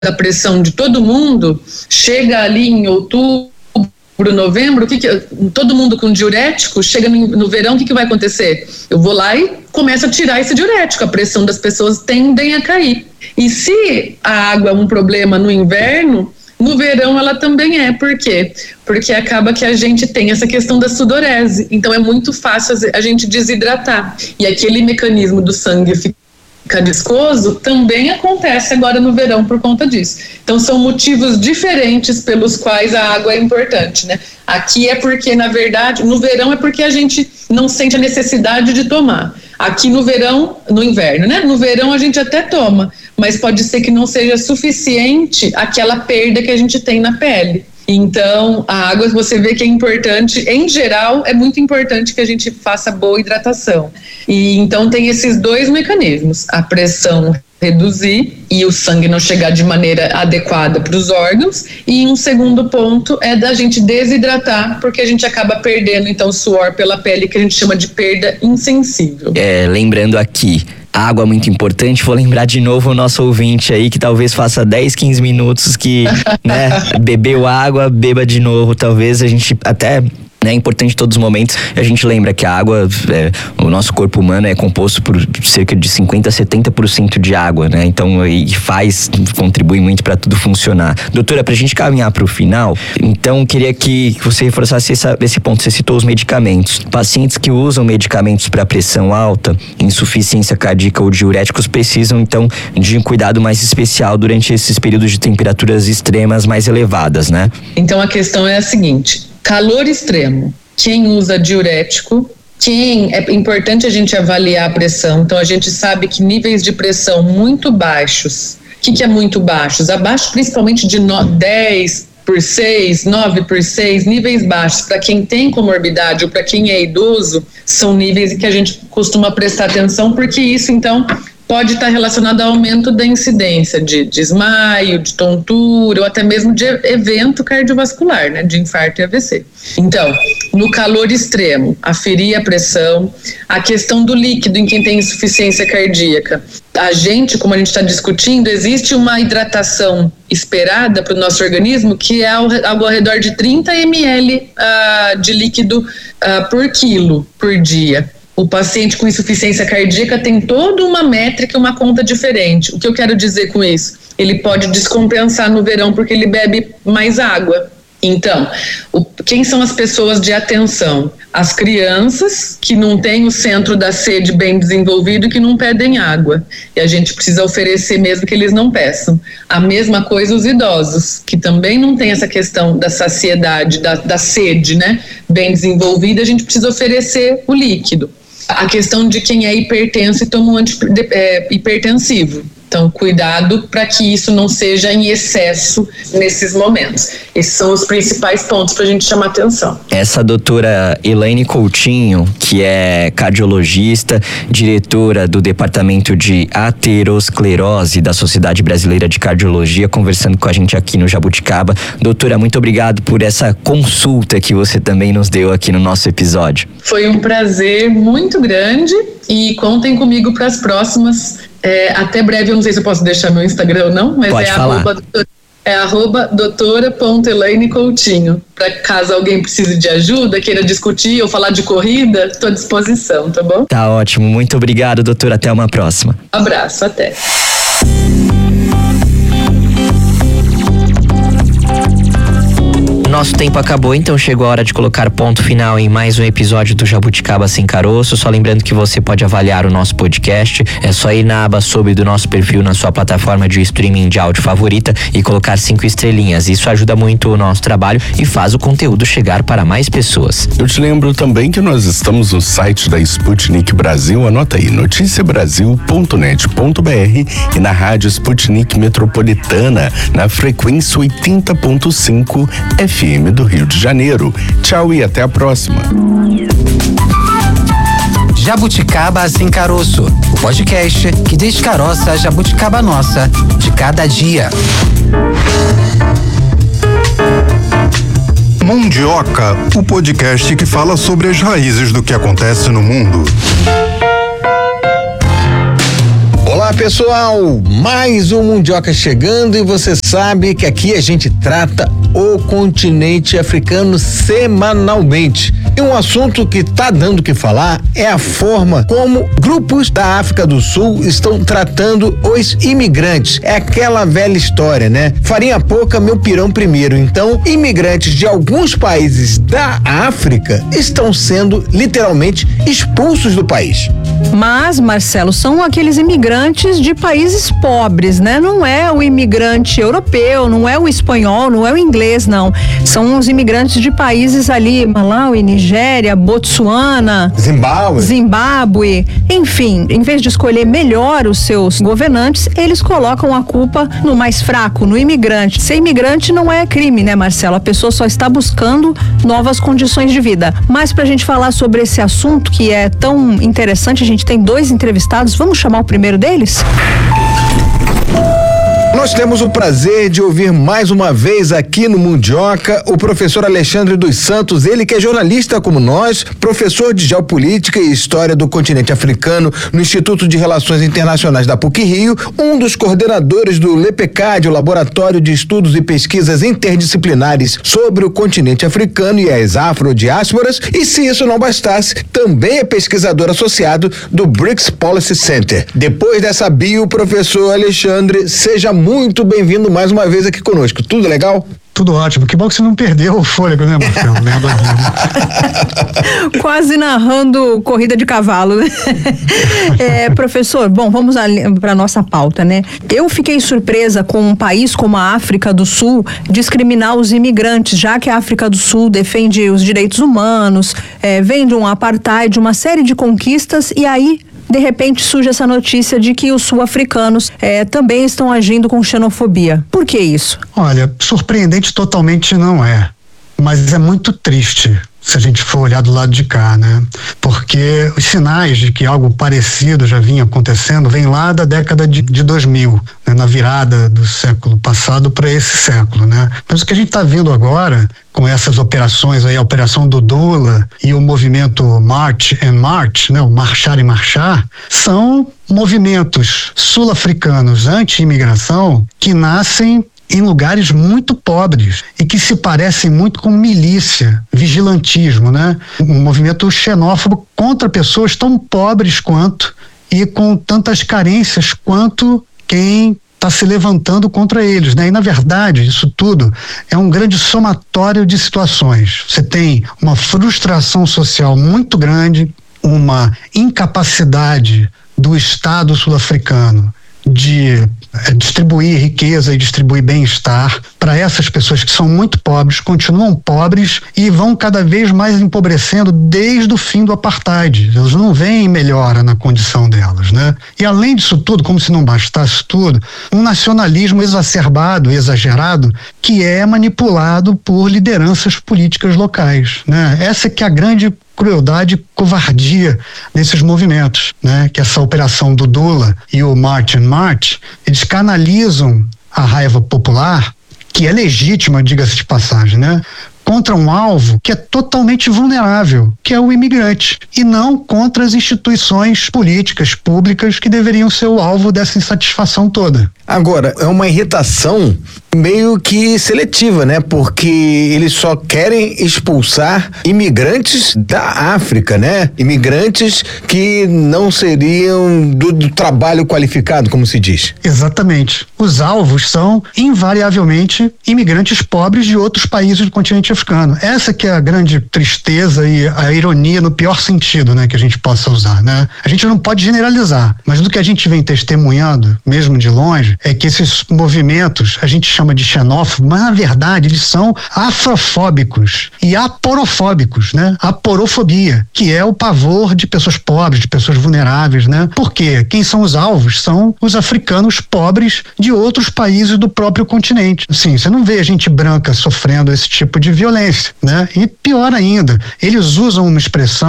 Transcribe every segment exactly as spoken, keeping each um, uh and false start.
da pressão de todo mundo, chega ali em outubro, novembro, o que que, todo mundo com diurético, chega no, no verão, o que, que vai acontecer? Eu vou lá e começo a tirar esse diurético, a pressão das pessoas tendem a cair. E se a água é um problema no inverno, no verão ela também é. Por quê? Porque acaba que a gente tem essa questão da sudorese, então é muito fácil a gente desidratar. E aquele mecanismo do sangue ficar viscoso também acontece agora no verão por conta disso. Então são motivos diferentes pelos quais a água é importante, né? Aqui é porque, na verdade, no verão é porque a gente não sente a necessidade de tomar. Aqui no verão, no inverno, né? No verão a gente até toma, mas pode ser que não seja suficiente aquela perda que a gente tem na pele. Então, a água, você vê que é importante, em geral, é muito importante que a gente faça boa hidratação. E então tem esses dois mecanismos, a pressão reduzir e o sangue não chegar de maneira adequada para os órgãos, e um segundo ponto é da gente desidratar, porque a gente acaba perdendo então suor pela pele, que a gente chama de perda insensível. É, lembrando aqui, água é muito importante. Vou lembrar de novo o nosso ouvinte aí, que talvez faça dez, quinze minutos que, né, bebeu água, beba de novo. Talvez a gente até... É importante em todos os momentos. A gente lembra que a água, é, o nosso corpo humano é composto por cerca de cinquenta a setenta por cento de água, né? Então, e faz, contribui muito para tudo funcionar. Doutora, pra gente caminhar pro final, então queria que você reforçasse essa, esse ponto. Você citou os medicamentos. Pacientes que usam medicamentos para pressão alta, insuficiência cardíaca ou diuréticos precisam, então, de um cuidado mais especial durante esses períodos de temperaturas extremas mais elevadas, né? Então, a questão é a seguinte: calor extremo, quem usa diurético, quem é importante a gente avaliar a pressão. Então a gente sabe que níveis de pressão muito baixos, o que, que é muito baixos? Abaixo principalmente de dez por seis, nove por seis, níveis baixos, para quem tem comorbidade ou para quem é idoso, são níveis em que a gente costuma prestar atenção, porque isso então pode estar relacionado ao aumento da incidência de desmaio, de tontura ou até mesmo de evento cardiovascular, né, de infarto e A V C. Então, no calor extremo, aferir a pressão, a questão do líquido em quem tem insuficiência cardíaca. A gente, como a gente está discutindo, existe uma hidratação esperada para o nosso organismo que é algo ao redor de trinta mililitros uh, de líquido uh, por quilo por dia. O paciente com insuficiência cardíaca tem toda uma métrica, uma conta diferente. O que eu quero dizer com isso? Ele pode descompensar no verão porque ele bebe mais água. Então, o, quem são as pessoas de atenção? As crianças que não têm o centro da sede bem desenvolvido e que não pedem água. E a gente precisa oferecer mesmo que eles não peçam. A mesma coisa os idosos, que também não tem essa questão da saciedade, da, da sede, né, bem desenvolvida. A gente precisa oferecer o líquido. A questão de quem é hipertenso e toma um antihipertensivo. Então, cuidado para que isso não seja em excesso nesses momentos. Esses são os principais pontos para a gente chamar atenção. Essa doutora Elaine Coutinho, que é cardiologista, diretora do Departamento de Aterosclerose da Sociedade Brasileira de Cardiologia, conversando com a gente aqui no Jabuticaba. Doutora, muito obrigado por essa consulta que você também nos deu aqui no nosso episódio. Foi um prazer muito grande e contem comigo para as próximas. É, até breve, eu não sei se eu posso deixar meu Instagram ou não, mas Pode é falar. arroba, é arroba doutora ponto elaine coutinho. Para caso alguém precise de ajuda, queira discutir ou falar de corrida, estou à disposição, tá bom? Tá ótimo, muito obrigado, doutora, até uma próxima. Abraço, até. Nosso tempo acabou, então chegou a hora de colocar ponto final em mais um episódio do Jabuticaba Sem Caroço. Só lembrando que você pode avaliar o nosso podcast, é só ir na aba sobre do nosso perfil na sua plataforma de streaming de áudio favorita e colocar cinco estrelinhas. Isso ajuda muito o nosso trabalho e faz o conteúdo chegar para mais pessoas. Eu te lembro também que nós estamos no site da Sputnik Brasil, anota aí, noticia brasil ponto net ponto b r, e na rádio Sputnik Metropolitana, na frequência oitenta ponto cinco F M do Rio de Janeiro. Tchau e até a próxima. Jabuticaba Sem Caroço, o podcast que descaroça a jabuticaba nossa de cada dia. Mundioca, o podcast que fala sobre as raízes do que acontece no mundo. Olá, Olá pessoal, mais um Mundioca chegando e você sabe que aqui a gente trata o continente africano semanalmente. E um assunto que tá dando o que falar é a forma como grupos da África do Sul estão tratando os imigrantes. É aquela velha história, né? Farinha pouca, meu pirão primeiro. Então, imigrantes de alguns países da África estão sendo literalmente expulsos do país. Mas, Marcelo, são aqueles imigrantes de países pobres, né? Não é o imigrante europeu, não é o espanhol, não é o inglês, não. São os imigrantes de países ali, Malawi, Nigéria, Botsuana, Zimbábue. Zimbábue, enfim, em vez de escolher melhor os seus governantes, eles colocam a culpa no mais fraco, no imigrante. Ser imigrante não é crime, né, Marcelo? A pessoa só está buscando novas condições de vida. Mas pra gente falar sobre esse assunto que é tão interessante, a gente tem dois entrevistados, vamos chamar o primeiro deles? Nós temos o prazer de ouvir mais uma vez aqui no Mundioca o professor Alexandre dos Santos, ele que é jornalista como nós, professor de Geopolítica e História do Continente Africano no Instituto de Relações Internacionais da PUC-Rio, um dos coordenadores do LEPECAD, o Laboratório de Estudos e Pesquisas Interdisciplinares sobre o Continente Africano e as Afrodiásporas, e se isso não bastasse, também é pesquisador associado do BRICS Policy Center. Depois dessa bio, professor Alexandre, seja muito Muito bem-vindo mais uma vez aqui conosco. Tudo legal? Tudo ótimo. Que bom que você não perdeu o fôlego, né, Marcelo? Quase narrando corrida de cavalo, né? É, professor, bom, vamos para nossa pauta, né? Eu fiquei surpresa com um país como a África do Sul discriminar os imigrantes, já que a África do Sul defende os direitos humanos, é, vem de um apartheid, uma série de conquistas, e aí de repente surge essa notícia de que os sul-africanos eh, também estão agindo com xenofobia. Por que isso? Olha, surpreendente totalmente não é, mas é muito triste se a gente for olhar do lado de cá, né? Porque os sinais de que algo parecido já vinha acontecendo vem lá da década de, de dois mil, né? Na virada do século passado para esse século, né? Mas o que a gente está vendo agora com essas operações aí, a operação do Dula e o movimento March and March, né? O marchar e marchar, são movimentos sul-africanos anti-imigração que nascem em lugares muito pobres e que se parecem muito com milícia, vigilantismo, né? Um movimento xenófobo contra pessoas tão pobres quanto e com tantas carências quanto quem está se levantando contra eles, né? E na verdade isso tudo é um grande somatório de situações. Você tem uma frustração social muito grande, uma incapacidade do Estado sul-africano de é, distribuir riqueza e distribuir bem-estar para essas pessoas que são muito pobres, continuam pobres e vão cada vez mais empobrecendo desde o fim do apartheid. Eles não veem melhora na condição delas, né? E além disso tudo, como se não bastasse tudo, um nacionalismo exacerbado e exagerado que é manipulado por lideranças políticas locais, né? Essa que é a grande crueldade e covardia desses movimentos, né? Que essa operação do Dula e o March and March, eles canalizam a raiva popular, que é legítima, diga-se de passagem, né? Contra um alvo que é totalmente vulnerável, que é o imigrante, e não contra as instituições políticas, públicas, que deveriam ser o alvo dessa insatisfação toda. Agora, é uma irritação meio que seletiva, né? Porque eles só querem expulsar imigrantes da África, né? Imigrantes que não seriam do, do trabalho qualificado, como se diz. Exatamente. Os alvos são, invariavelmente, imigrantes pobres de outros países do continente africano. Essa que é a grande tristeza e a ironia no pior sentido, né? Que a gente possa usar, né? A gente não pode generalizar, mas do que a gente vem testemunhando, mesmo de longe, é que esses movimentos, a gente chama de xenófobo, mas na verdade eles são afrofóbicos e aporofóbicos, né? A porofobia, que é o pavor de pessoas pobres, de pessoas vulneráveis, né? Porque quem são os alvos? São os africanos pobres de outros países do próprio continente. Sim, você não vê gente branca sofrendo esse tipo de violência, né? E pior ainda, eles usam uma expressão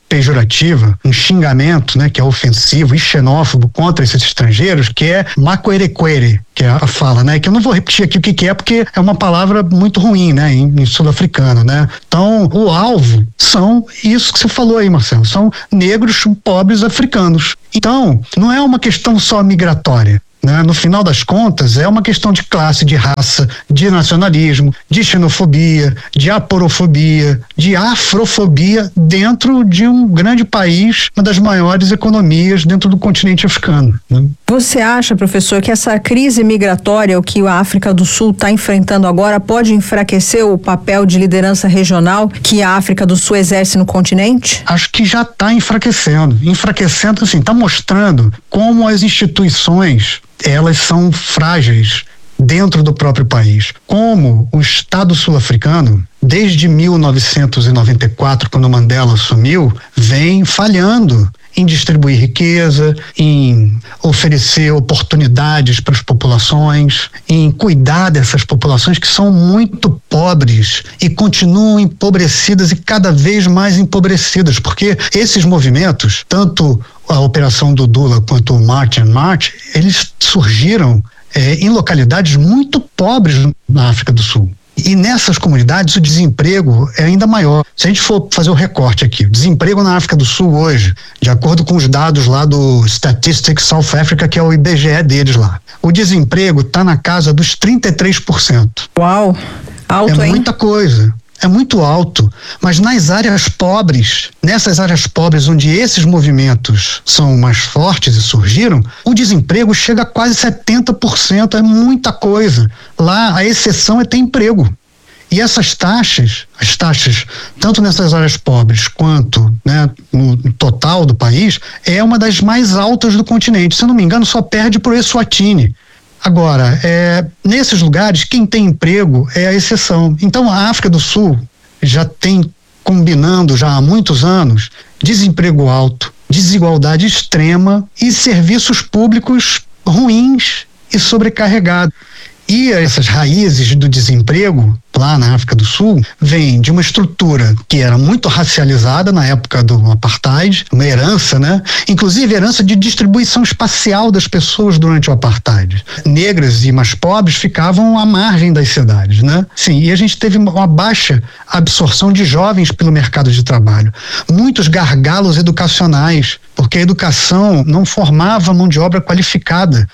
pejorativa, um xingamento, né, que é ofensivo e xenófobo contra esses estrangeiros, que é macoerequere, que é a fala, né, que eu não vou repetir aqui o que, que é, porque é uma palavra muito ruim, né, em, em sul-africano, né. Então, o alvo são isso que você falou aí, Marcelo, são negros pobres africanos. Então, não é uma questão só migratória. Né? No final das contas, é uma questão de classe, de raça, de nacionalismo, de xenofobia, de aporofobia, de afrofobia dentro de um grande país, uma das maiores economias dentro do continente africano. Né? Você acha, professor, que essa crise migratória, o que a África do Sul está enfrentando agora, pode enfraquecer o papel de liderança regional que a África do Sul exerce no continente? Acho que já está enfraquecendo. Enfraquecendo, assim, está mostrando como as instituições elas são frágeis dentro do próprio país. Como o Estado sul-africano, desde mil novecentos e noventa e quatro, quando Mandela assumiu, vem falhando em distribuir riqueza, em oferecer oportunidades para as populações, em cuidar dessas populações que são muito pobres e continuam empobrecidas e cada vez mais empobrecidas, porque esses movimentos, tanto a operação do Dula quanto o March and March, eles surgiram é, em localidades muito pobres na África do Sul. E nessas comunidades o desemprego é ainda maior. Se a gente for fazer o recorte aqui, o desemprego na África do Sul hoje, de acordo com os dados lá do Statistics South Africa, que é o I B G E deles lá, o desemprego está na casa dos trinta e três por cento. Uau, alto, é hein? muita coisa. É muito alto, mas nas áreas pobres, nessas áreas pobres onde esses movimentos são mais fortes e surgiram, o desemprego chega a quase setenta por cento, é muita coisa. Lá a exceção é ter emprego. E essas taxas, as taxas, tanto nessas áreas pobres quanto, né, no total do país, é uma das mais altas do continente. Se eu não me engano, só perde por Eswatini. Agora, é, nesses lugares, quem tem emprego é a exceção. Então, a África do Sul já tem, combinando já há muitos anos, desemprego alto, desigualdade extrema e serviços públicos ruins e sobrecarregados. E essas raízes do desemprego lá na África do Sul vêm de uma estrutura que era muito racializada na época do apartheid, uma herança, né? Inclusive herança de distribuição espacial das pessoas durante o apartheid. Negras e mais pobres ficavam à margem das cidades, né? Sim, e a gente teve uma baixa absorção de jovens pelo mercado de trabalho. Muitos gargalos educacionais, porque a educação não formava mão de obra qualificada.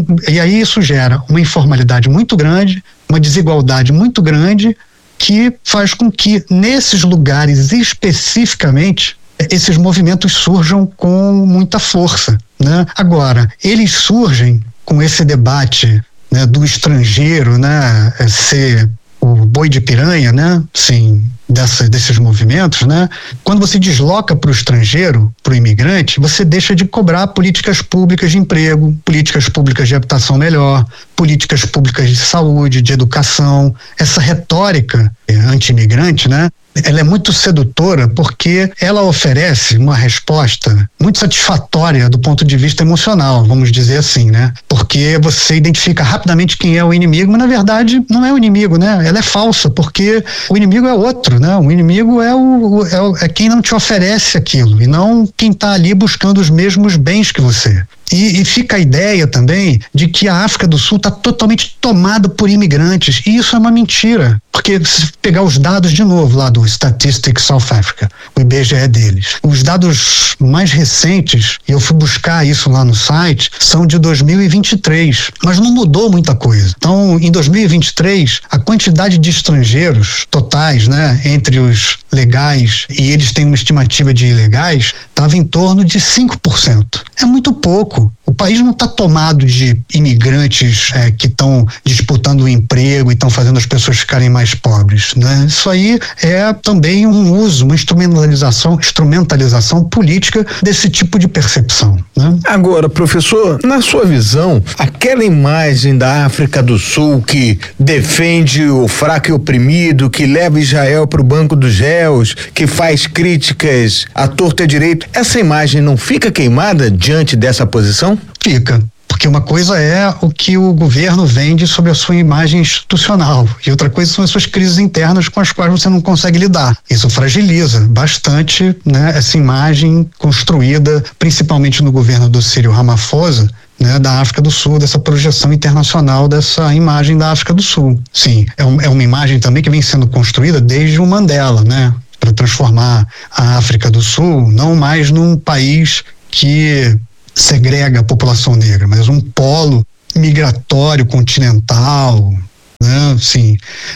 E aí isso gera uma informalidade muito grande, uma desigualdade muito grande, que faz com que nesses lugares especificamente esses movimentos surjam com muita força, né? Agora, eles surgem com esse debate, né, do estrangeiro, né, ser o boi de piranha, né, sim, dessa, desses movimentos, né? Quando você desloca para o estrangeiro, para o imigrante, você deixa de cobrar políticas públicas de emprego, políticas públicas de habitação melhor, políticas públicas de saúde, de educação. Essa retórica anti-imigrante, né? Ela é muito sedutora porque ela oferece uma resposta muito satisfatória do ponto de vista emocional, vamos dizer assim, né? Porque você identifica rapidamente quem é o inimigo, mas na verdade não é o inimigo, né? Ela é falsa, porque o inimigo é outro, né? O inimigo é, o, é, o, é quem não te oferece aquilo e não quem está ali buscando os mesmos bens que você. E, e fica a ideia também de que a África do Sul está totalmente tomada por imigrantes, e isso é uma mentira, porque se pegar os dados de novo lá do Statistics South Africa, o I B G E deles, os dados mais recentes, e eu fui buscar isso lá no site, são de dois mil e vinte e três, mas não mudou muita coisa. Então, em dois mil e vinte e três, a quantidade de estrangeiros totais, né, entre os legais e eles têm uma estimativa de ilegais, estava em torno de cinco por cento. É muito pouco. O país não está tomado de imigrantes é, que estão disputando o emprego e estão fazendo as pessoas ficarem mais pobres, né? Isso aí é também um uso, uma instrumentalização, instrumentalização política desse tipo de percepção, né? Agora, professor, na sua visão, aquela imagem da África do Sul que defende o fraco e oprimido, que leva Israel para o banco dos réus, que faz críticas à torta e à direita, essa imagem não fica queimada diante dessa posição? Fica. Porque uma coisa é o que o governo vende sobre a sua imagem institucional e outra coisa são as suas crises internas com as quais você não consegue lidar. Isso fragiliza bastante, né, essa imagem construída principalmente no governo do Cyril Ramaphosa, né, da África do Sul, dessa projeção internacional dessa imagem da África do Sul. Sim, é, um, é uma imagem também que vem sendo construída desde o Mandela, né, para transformar a África do Sul não mais num país que segrega a população negra, mas um polo migratório continental, né? Sim,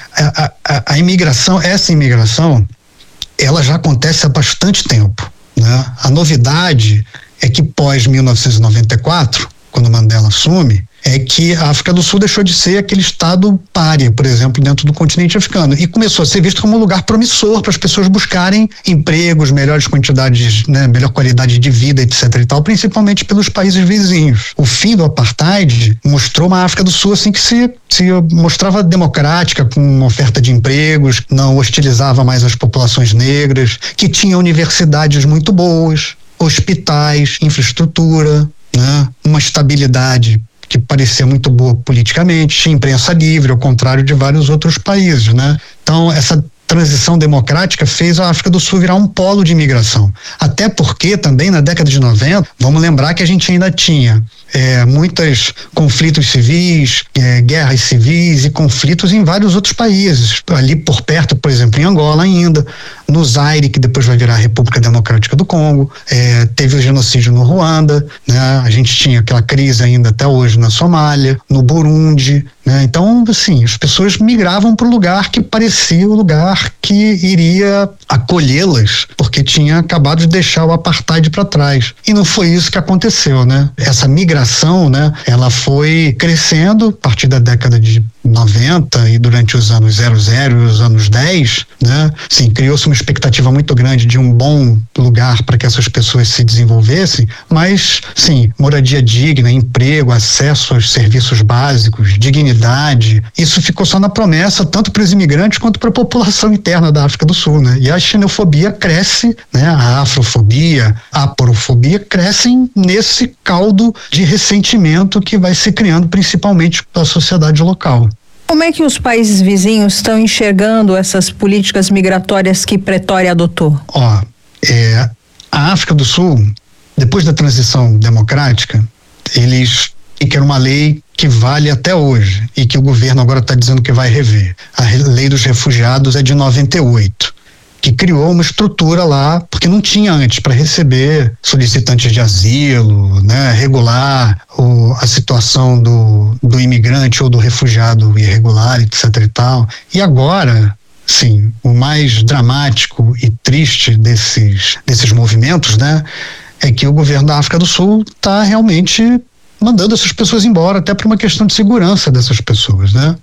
a, a, a imigração, essa imigração, ela já acontece há bastante tempo, né? A novidade é que pós mil novecentos e noventa e quatro, quando Mandela assume, é que a África do Sul deixou de ser aquele estado pária, por exemplo, dentro do continente africano e começou a ser visto como um lugar promissor para as pessoas buscarem empregos, melhores quantidades, né, melhor qualidade de vida, etc e tal, principalmente pelos países vizinhos. O fim do apartheid mostrou uma África do Sul assim que se, se mostrava democrática, com uma oferta de empregos, não hostilizava mais as populações negras, que tinha universidades muito boas, hospitais, infraestrutura, né, uma estabilidade que parecia muito boa politicamente, tinha imprensa livre, ao contrário de vários outros países, né? Então, essa transição democrática fez a África do Sul virar um polo de imigração. Até porque também na década de noventa, vamos lembrar que a gente ainda tinha é, muitos conflitos civis, é, guerras civis e conflitos em vários outros países. Ali por perto, por exemplo, em Angola ainda, no Zaire, que depois vai virar a República Democrática do Congo, é, teve o genocídio no Ruanda, né? A gente tinha aquela crise ainda até hoje na Somália, no Burundi, né? Então, assim, as pessoas migravam para o lugar que parecia o lugar que iria acolhê-las, porque tinha acabado de deixar o apartheid para trás. E não foi isso que aconteceu, né? Essa migração, né, ela foi crescendo a partir da década de noventa e durante os anos zero zero e os anos dez, né? Sim, criou-se uma expectativa muito grande de um bom lugar para que essas pessoas se desenvolvessem, mas, sim, moradia digna, emprego, acesso aos serviços básicos, dignidade, isso ficou só na promessa, tanto para os imigrantes quanto para a população interna da África do Sul, né? E a xenofobia cresce, né? A afrofobia, a aporofobia crescem nesse caldo de ressentimento que vai se criando principalmente pela sociedade local. Como é que os países vizinhos estão enxergando essas políticas migratórias que Pretória adotou? Ó, é, a África do Sul, depois da transição democrática, eles querem uma lei que vale até hoje e que o governo agora está dizendo que vai rever. A lei dos refugiados é de noventa e oito. Que criou uma estrutura lá, porque não tinha antes, para receber solicitantes de asilo, né, regular o, a situação do, do imigrante ou do refugiado irregular, etc e tal. E agora, sim, o mais dramático e triste desses, desses movimentos, né, é que o governo da África do Sul está realmente mandando essas pessoas embora, até por uma questão de segurança dessas pessoas, né?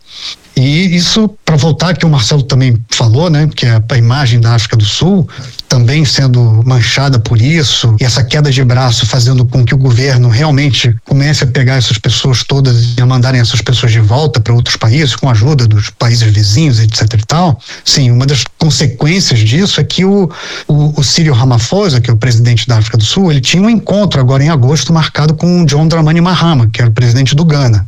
E isso, para voltar que o Marcelo também falou, né, que é a imagem da África do Sul também sendo manchada por isso, e essa queda de braço fazendo com que o governo realmente comece a pegar essas pessoas todas e a mandarem essas pessoas de volta para outros países, com a ajuda dos países vizinhos, etc e tal. Sim, uma das consequências disso é que o, o, o Cyril Ramaphosa, que é o presidente da África do Sul, ele tinha um encontro agora em agosto marcado com o John Dramani Mahama, que era o presidente do Ghana.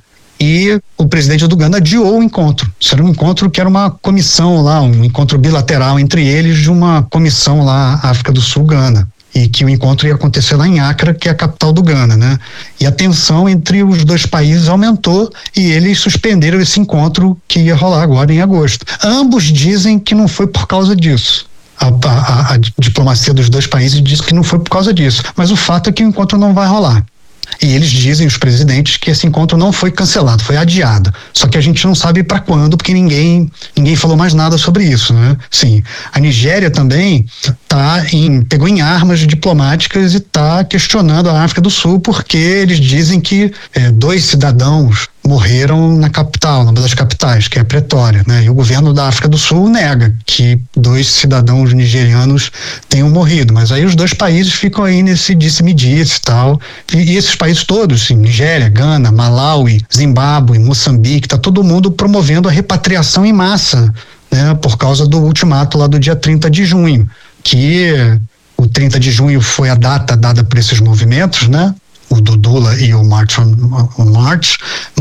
E o presidente do Ghana adiou o encontro. Isso era um encontro que era uma comissão lá, um encontro bilateral entre eles de uma comissão lá, África do Sul-Ghana. E que o encontro ia acontecer lá em Accra, que é a capital do Ghana, né? E a tensão entre os dois países aumentou e eles suspenderam esse encontro que ia rolar agora em agosto. Ambos dizem que não foi por causa disso. A, a, a diplomacia dos dois países diz que não foi por causa disso. Mas o fato é que o encontro não vai rolar. E eles dizem, os presidentes, que esse encontro não foi cancelado, foi adiado. Só que a gente não sabe para quando, porque ninguém, ninguém falou mais nada sobre isso, né? Sim, a Nigéria também tá em, pegou em armas diplomáticas e está questionando a África do Sul, porque eles dizem que é, dois cidadãos morreram na capital, numa das capitais, que é Pretória, né? E o governo da África do Sul nega que dois cidadãos nigerianos tenham morrido, mas aí os dois países ficam aí nesse disse-me-disse e tal, e, e esses países todos, assim, Nigéria, Gana, Malawi, Zimbábue, Moçambique, tá todo mundo promovendo a repatriação em massa, né? Por causa do ultimato lá do dia trinta de junho, que o trinta de junho foi a data dada por esses movimentos, né? o do Lula e o March on, on March,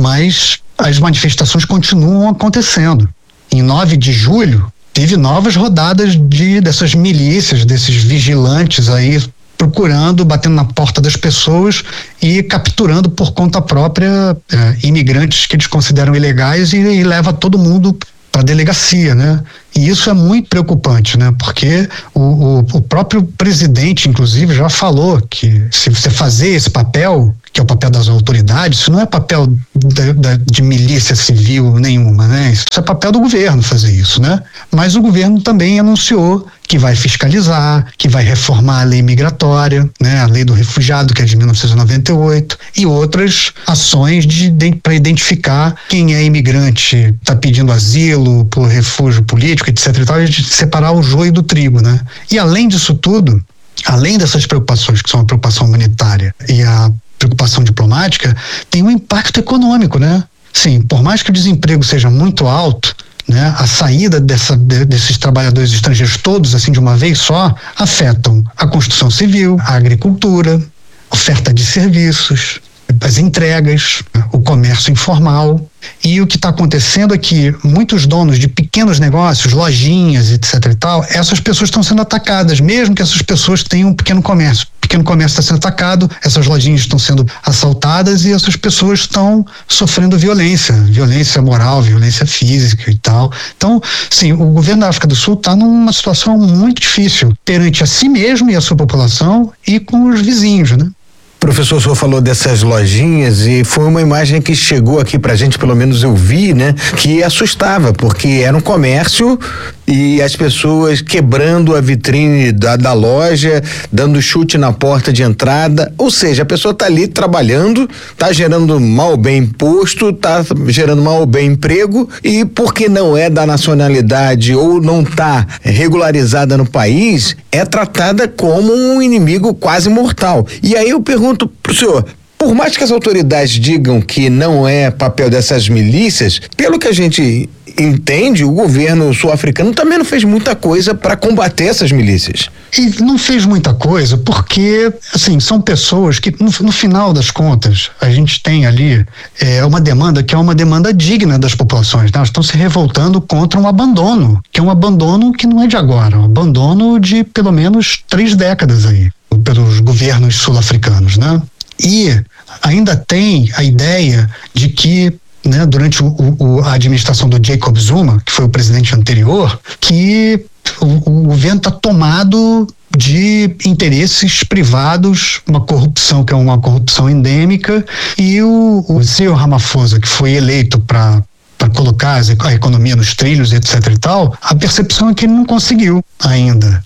mas as manifestações continuam acontecendo. Em nove de julho, teve novas rodadas de, dessas milícias, desses vigilantes aí, procurando, batendo na porta das pessoas e capturando por conta própria é, imigrantes que eles consideram ilegais e, e leva todo mundo para a delegacia, né? E isso é muito preocupante, né? Porque o, o, o próprio presidente, inclusive, já falou que se você fazer esse papel, que é o papel das autoridades, isso não é papel da, da, de milícia civil nenhuma, né? Isso é papel do governo fazer isso, né? Mas o governo também anunciou que vai fiscalizar, que vai reformar a lei migratória, né? A lei do refugiado, que é de mil novecentos e noventa e oito, e outras ações de, de, para identificar quem é imigrante, está pedindo asilo, por refúgio político, etc e tal, e de separar o joio do trigo, né? E além disso tudo, além dessas preocupações que são a preocupação humanitária e a preocupação diplomática, tem um impacto econômico, né? Sim, por mais que o desemprego seja muito alto, né, a saída dessa, de, desses trabalhadores estrangeiros todos, assim, de uma vez só, afetam a construção civil, a agricultura, oferta de serviços, as entregas, o comércio informal. E o que está acontecendo é que muitos donos de pequenos negócios, lojinhas, etc e tal, essas pessoas estão sendo atacadas, mesmo que essas pessoas tenham um pequeno comércio. O pequeno comércio está sendo atacado, essas lojinhas estão sendo assaltadas e essas pessoas estão sofrendo violência, violência moral, violência física e tal. Então, sim, o governo da África do Sul está numa situação muito difícil perante a si mesmo e a sua população e com os vizinhos, né? Professor, o senhor falou dessas lojinhas e foi uma imagem que chegou aqui pra gente, pelo menos eu vi, né? Que assustava, porque era um comércio e as pessoas quebrando a vitrine da, da loja, dando chute na porta de entrada, ou seja, a pessoa tá ali trabalhando, tá gerando mal ou bem imposto, tá gerando mal ou bem emprego e porque não é da nacionalidade ou não tá regularizada no país, é tratada como um inimigo quase mortal. E aí eu pergunto pro senhor, por mais que as autoridades digam que não é papel dessas milícias, pelo que a gente entende, o governo sul-africano também não fez muita coisa para combater essas milícias. E não fez muita coisa porque, assim, são pessoas que, no, no final das contas, a gente tem ali é, uma demanda que é uma demanda digna das populações, né? Elas estão se revoltando contra um abandono, que é um abandono que não é de agora, um abandono de pelo menos três décadas aí, pelos governos sul-africanos, né? E ainda tem a ideia de que, né, durante o, o, a administração do Jacob Zuma, que foi o presidente anterior, que o, o governo está tomado de interesses privados, uma corrupção que é uma corrupção endêmica, e o, o Cyril Ramaphosa, que foi eleito para para colocar a economia nos trilhos, etc e tal, a percepção é que ele não conseguiu ainda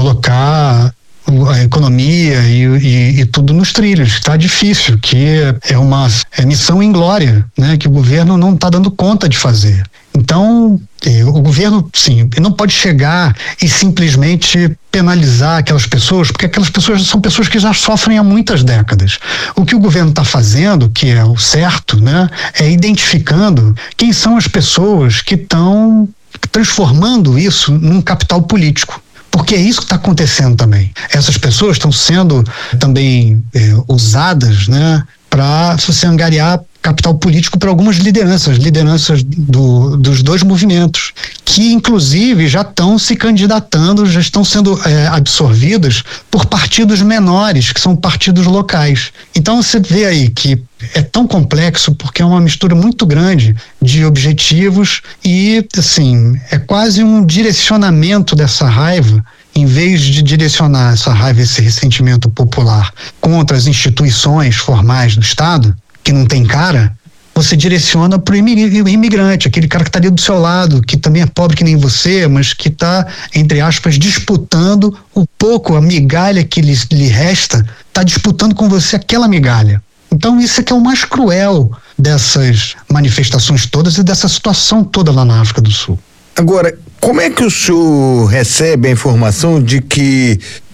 colocar a economia e, e, e tudo nos trilhos. Está difícil, que é uma é missão inglória, né, que o governo não está dando conta de fazer. Então, o governo, sim, não pode chegar e simplesmente penalizar aquelas pessoas, porque aquelas pessoas são pessoas que já sofrem há muitas décadas. O que o governo está fazendo, que é o certo, né, é identificando quem são as pessoas que estão transformando isso num capital político. Porque é isso que está acontecendo também. Essas pessoas estão sendo também é, usadas, né, para se angariar capital político para algumas lideranças, lideranças do, dos dois movimentos, que inclusive já estão se candidatando, já estão sendo é, absorvidas por partidos menores, que são partidos locais. Então você vê aí que é tão complexo porque é uma mistura muito grande de objetivos e, assim, é quase um direcionamento dessa raiva. Em vez de direcionar essa raiva, esse ressentimento popular contra as instituições formais do Estado, que não tem cara, você direciona para o imigrante, aquele cara que está ali do seu lado, que também é pobre que nem você, mas que está, entre aspas, disputando o pouco, a migalha que lhe, lhe resta, está disputando com você aquela migalha. Então isso é que é o mais cruel dessas manifestações todas e dessa situação toda lá na África do Sul. Agora, como é que o senhor recebe a informação de que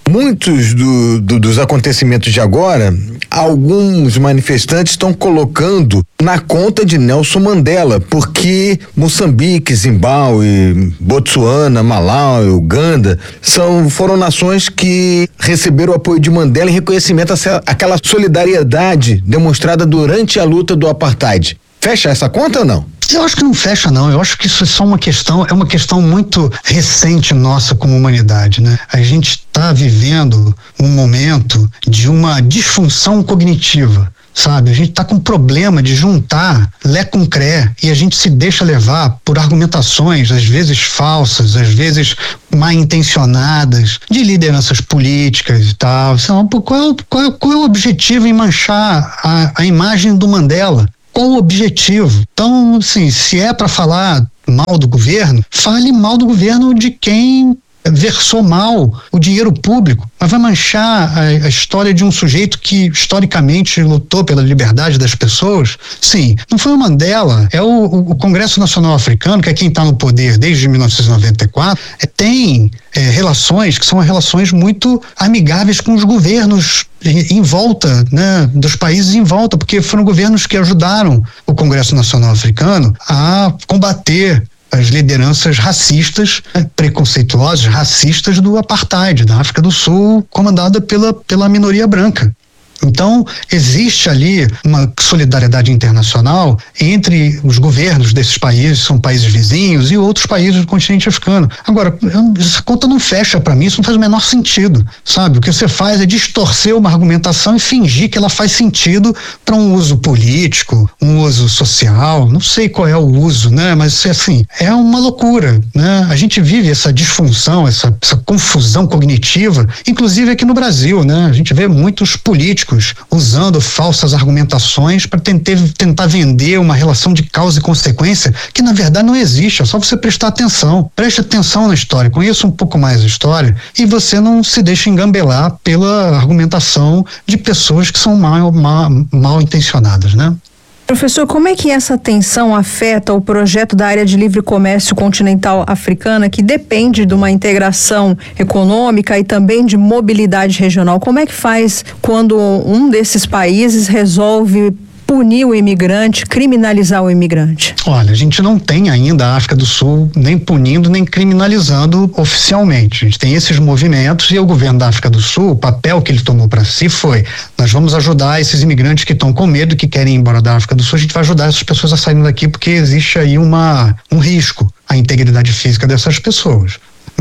muitos do, do, dos acontecimentos de agora, alguns manifestantes estão colocando na conta de Nelson Mandela, porque Moçambique, Zimbábue, Botsuana, Malau, Uganda são, foram nações que receberam o apoio de Mandela em reconhecimento àquela solidariedade demonstrada durante a luta do apartheid. Fecha essa conta ou não? Eu acho que não fecha, não. Eu acho que isso é só uma questão, é uma questão muito recente nossa como humanidade, né? A gente está vivendo um momento de uma disfunção cognitiva, sabe? A gente está com problema de juntar lé com cré e a gente se deixa levar por argumentações, às vezes falsas, às vezes mal intencionadas, de lideranças políticas e tal. Então, qual, é, qual, qual é o objetivo em manchar a, a imagem do Mandela? Qual o objetivo? Então, assim, se é para falar mal do governo, fale mal do governo de quem versou mal o dinheiro público, mas vai manchar a, a história de um sujeito que historicamente lutou pela liberdade das pessoas. Sim, não foi o Mandela, é o, o Congresso Nacional Africano, que é quem está no poder desde mil novecentos e noventa e quatro, é, tem é, relações que são relações muito amigáveis com os governos em volta, né, dos países em volta, porque foram governos que ajudaram o Congresso Nacional Africano a combater as lideranças racistas, né, preconceituosas, racistas do apartheid, da África do Sul, comandada pela, pela minoria branca. Então, existe ali uma solidariedade internacional entre os governos desses países, são países vizinhos, e outros países do continente africano. Agora, essa conta não fecha para mim, isso não faz o menor sentido, sabe? O que você faz é distorcer uma argumentação e fingir que ela faz sentido para um uso político, um uso social, não sei qual é o uso, né? Mas, assim, é uma loucura, né? A gente vive essa disfunção, essa, essa confusão cognitiva, inclusive aqui no Brasil, né? A gente vê muitos políticos usando falsas argumentações para tentar, tentar vender uma relação de causa e consequência que na verdade não existe, é só você prestar atenção. Preste atenção na história, conheça um pouco mais a história e você não se deixa engambelar pela argumentação de pessoas que são mal, mal, mal intencionadas, né? Professor, como é que essa tensão afeta o projeto da área de livre comércio continental africana, que depende de uma integração econômica e também de mobilidade regional? Como é que faz quando um desses países resolve punir o imigrante, criminalizar o imigrante? Olha, a gente não tem ainda a África do Sul nem punindo nem criminalizando oficialmente. A gente tem esses movimentos e o governo da África do Sul, o papel que ele tomou para si foi: nós vamos ajudar esses imigrantes que estão com medo, que querem ir embora da África do Sul, a gente vai ajudar essas pessoas a saírem daqui porque existe aí uma, um risco à integridade física dessas pessoas.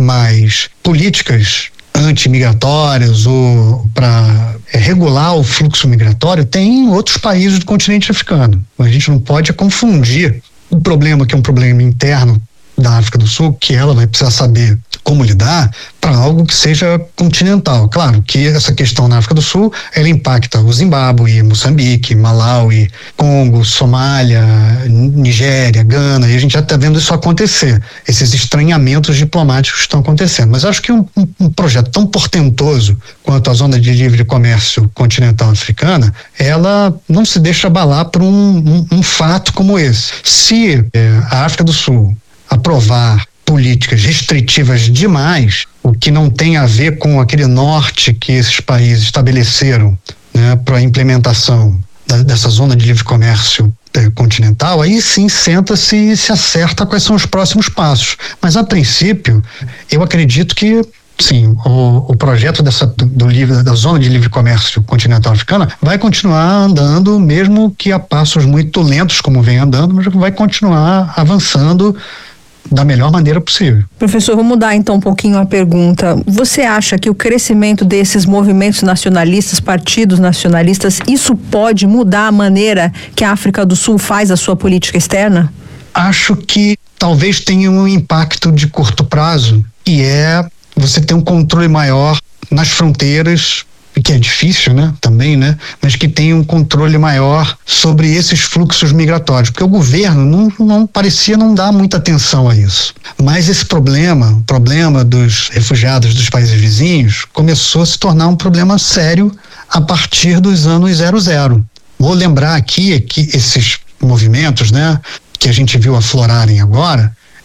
Mas políticas anti-migratórias ou para é, regular o fluxo migratório tem em outros países do continente africano. A gente não pode confundir o problema, que é um problema interno da África do Sul, que ela vai precisar saber como lidar, para algo que seja continental. Claro que essa questão na África do Sul, ela impacta o Zimbábue, Moçambique, Malawi, Congo, Somália, Nigéria, Gana, e a gente já está vendo isso acontecer, esses estranhamentos diplomáticos que estão acontecendo. Mas acho que um, um, um projeto tão portentoso quanto a Zona de Livre Comércio Continental Africana, ela não se deixa abalar por um, um, um fato como esse. Se é, a África do Sul aprovar políticas restritivas demais, o que não tem a ver com aquele norte que esses países estabeleceram, né, para a implementação da, dessa zona de livre comércio eh, continental, aí sim senta-se e se acerta quais são os próximos passos. Mas a princípio, eu acredito que sim, o, o projeto dessa, do, do livre, da zona de livre comércio continental africana vai continuar andando, mesmo que a passos muito lentos, como vem andando, mas vai continuar avançando da melhor maneira possível. Professor, vou mudar então um pouquinho a pergunta. Você acha que o crescimento desses movimentos nacionalistas, partidos nacionalistas, isso pode mudar a maneira que a África do Sul faz a sua política externa? Acho que talvez tenha um impacto de curto prazo, e é você ter um controle maior nas fronteiras, que é difícil, né, também, né, mas que tem um controle maior sobre esses fluxos migratórios, porque o governo não, não parecia não dar muita atenção a isso. Mas esse problema, o problema dos refugiados dos países vizinhos, começou a se tornar um problema sério a partir dos anos zero zero. Vou lembrar aqui que esses movimentos, né, que a gente viu aflorarem agora,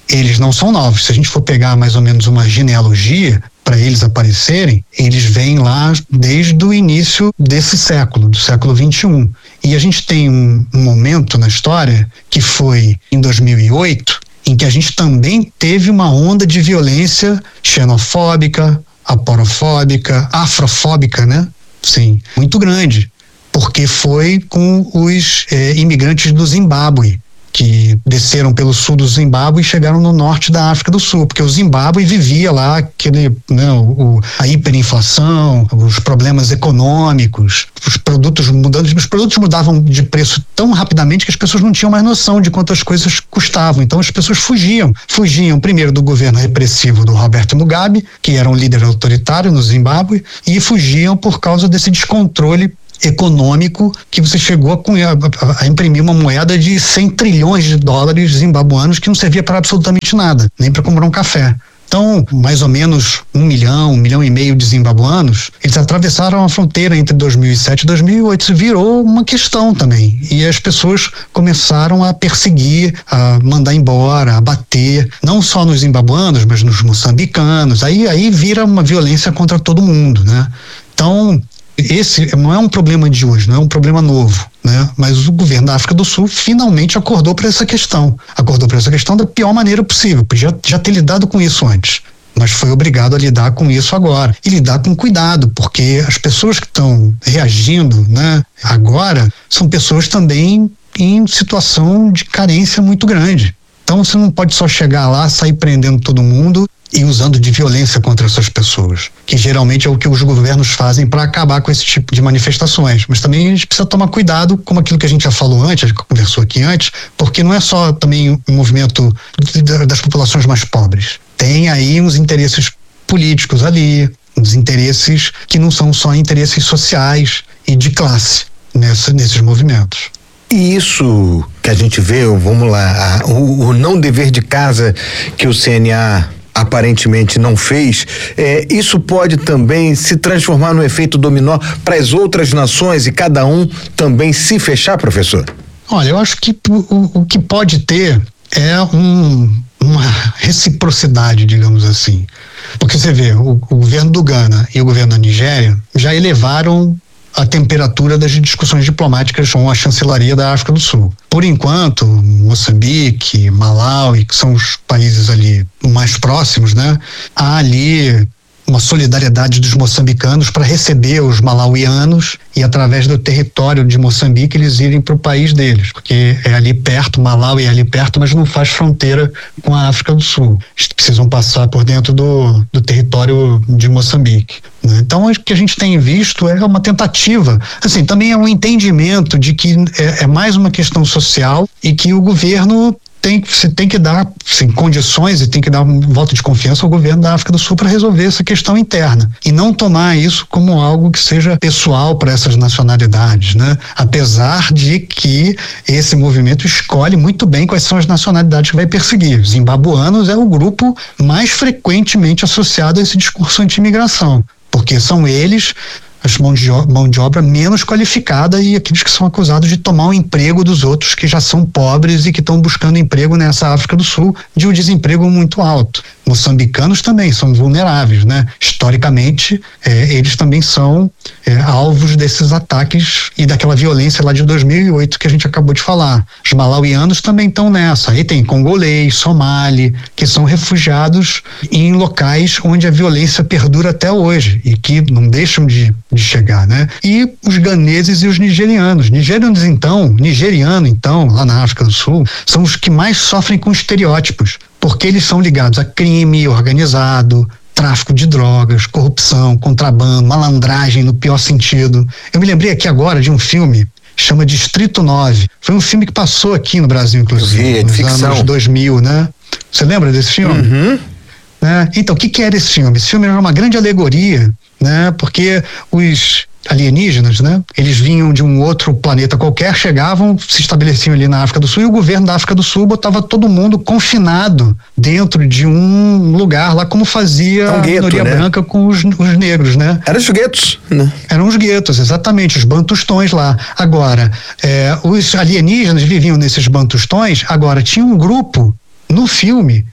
eles não são novos. Se a gente for pegar mais ou menos uma genealogia para eles aparecerem, eles vêm lá desde o início desse século, do século vinte e um. E a gente tem um, um momento na história que foi em dois mil e oito, em que a gente também teve uma onda de violência xenofóbica, aporofóbica, afrofóbica, né? Sim, muito grande, porque foi com os eh, imigrantes do Zimbábue, que desceram pelo sul do Zimbábue e chegaram no norte da África do Sul, porque o Zimbábue vivia lá aquele, né, o, a hiperinflação, os problemas econômicos, os produtos mudando, os produtos mudavam de preço tão rapidamente que as pessoas não tinham mais noção de quanto as coisas custavam. Então as pessoas fugiam, fugiam primeiro do governo repressivo do Roberto Mugabe, que era um líder autoritário no Zimbábue, e fugiam por causa desse descontrole econômico que você chegou a, a, a imprimir uma moeda de cem trilhões de dólares zimbabuanos que não servia para absolutamente nada, nem para comprar um café. Então, mais ou menos um milhão, um milhão e meio de zimbabuanos, eles atravessaram a fronteira entre dois mil e sete e dois mil e oito. Isso virou uma questão também. E as pessoas começaram a perseguir, a mandar embora, a bater, não só nos zimbabuanos, mas nos moçambicanos. Aí, aí vira uma violência contra todo mundo, né? Então, esse não é um problema de hoje, não é um problema novo, né? Mas o governo da África do Sul finalmente acordou para essa questão. Acordou para essa questão da pior maneira possível. Podia já ter lidado com isso antes, mas foi obrigado a lidar com isso agora. E lidar com cuidado, porque as pessoas que estão reagindo, né, agora são pessoas também em situação de carência muito grande. Então você não pode só chegar lá, sair prendendo todo mundo e usando de violência contra essas pessoas, que geralmente é o que os governos fazem para acabar com esse tipo de manifestações. Mas também a gente precisa tomar cuidado com aquilo que a gente já falou antes, a gente conversou aqui antes, porque não é só também um movimento das populações mais pobres. Tem aí uns interesses políticos ali, uns interesses que não são só interesses sociais e de classe nessa, nesses movimentos. E isso que a gente vê, vamos lá, o, o não dever de casa que o C N A aparentemente não fez, é, isso pode também se transformar no efeito dominó para as outras nações e cada um também se fechar, professor? Olha, eu acho que o, o que pode ter é um, uma reciprocidade, digamos assim. Porque você vê, o, o governo do Ghana e o governo da Nigéria já elevaram a temperatura das discussões diplomáticas com a chancelaria da África do Sul. Por enquanto, Moçambique, Malawi, que são os países ali mais próximos, né? Há ali uma solidariedade dos moçambicanos para receber os malauianos e através do território de Moçambique eles irem para o país deles, porque é ali perto, Malawi é ali perto, mas não faz fronteira com a África do Sul. Eles precisam passar por dentro do, do território de Moçambique, né? Então o que a gente tem visto é uma tentativa, assim, também é um entendimento de que é, é mais uma questão social e que o governo tem, você tem que dar sim, condições e tem que dar um voto de confiança ao governo da África do Sul para resolver essa questão interna e não tomar isso como algo que seja pessoal para essas nacionalidades, né? Apesar de que esse movimento escolhe muito bem quais são as nacionalidades que vai perseguir. Os zimbabuanos é o grupo mais frequentemente associado a esse discurso anti-imigração, porque são eles as mão de, mão de obra menos qualificada e aqueles que são acusados de tomar o emprego dos outros que já são pobres e que estão buscando emprego nessa África do Sul de um desemprego muito alto. Moçambicanos também são vulneráveis, né? Historicamente, é, eles também são é, alvos desses ataques e daquela violência lá de dois mil e oito que a gente acabou de falar. Os malauianos também estão nessa. Aí tem congolês, somali, que são refugiados em locais onde a violência perdura até hoje e que não deixam de, de chegar, né? E os ganeses e os nigerianos. Nigerianos, então, nigeriano, então, lá na África do Sul, são os que mais sofrem com estereótipos, porque eles são ligados a crime organizado, tráfico de drogas, corrupção, contrabando, malandragem no pior sentido. Eu me lembrei aqui agora de um filme, chama Distrito nove. Foi um filme que passou aqui no Brasil, inclusive, vi, nos ficção. anos dois mil, né? Você lembra desse filme? Uhum. Né? Então, o que, que era esse filme? Esse filme era uma grande alegoria, né? Porque os alienígenas, né? Eles vinham de um outro planeta qualquer, chegavam, se estabeleciam ali na África do Sul e o governo da África do Sul botava todo mundo confinado dentro de um lugar lá, como fazia um gueto, a minoria né? branca com os, os negros, né? Eram os guetos, né? Eram os guetos, exatamente, os bantustões lá. Agora, é, os alienígenas viviam nesses bantustões, agora tinha um grupo no filme